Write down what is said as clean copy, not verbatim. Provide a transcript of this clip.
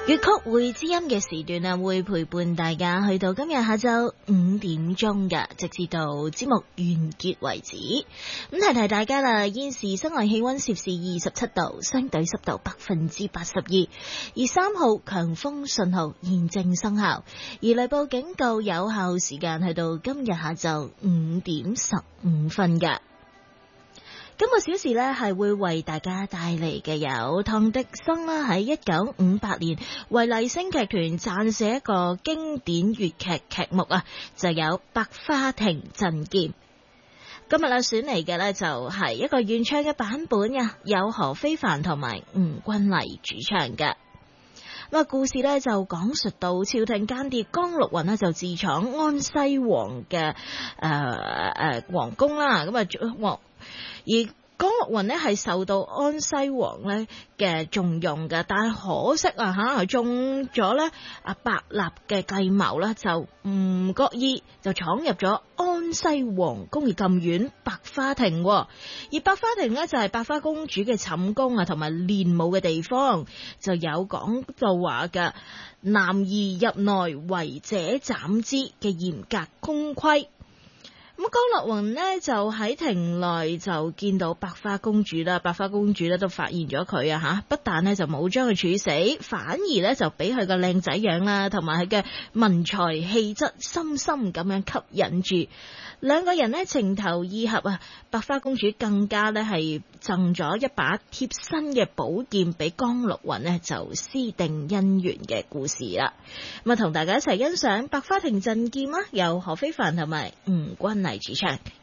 粵曲會知音嘅時段啊，會陪伴大家去到今日下晝5點鐘嘅，直至到節目完結為止。咁提提大家啦，現時室外氣溫攝氏27度，相對濕度82%，而3號強風信號現正生效，而雷暴警告有效時間去到今日下晝5點15分嘅。今個小時呢係會為大家帶嚟嘅有唐滌生啦，喺1958年為麗聲劇團撰寫一個經典粵劇劇目啊，就有《百花亭陣劍》。今日選嚟嘅呢就係一個原唱嘅版本啊，有何非凡同埋吳君麗主唱嘅。故事呢就講述到朝廷間諜江陸雲呢就自闖安西王嘅皇宮啦，而江陸雲呢係受到安西王呢嘅重用嘅，但係可惜啊中咗呢白立嘅計謀呢，就唔覺意就闖入咗安西皇宮嘅禁院百花亭，而百花亭呢，就係百花公主嘅寢宮啊，同埋練武嘅地方，就有講到話嘅男兒入內違者斬之嘅嚴格公規。咁江陸雲呢就喺亭內就見到百花公主啦，百花公主呢都發現咗佢啊，不但呢就冇將佢處死，反而呢就俾佢個靚仔樣啦，同埋佢嘅文才氣質深深咁樣吸引住。兩個人呢情投意合啊，百花公主更加呢係贈咗一把貼身嘅寶劍俾江陸雲呢，就私定姻緣嘅故事啦。咁同大家一齊欣賞《百花亭陣劍》啊，由何非凡同埋吳君麗主唱。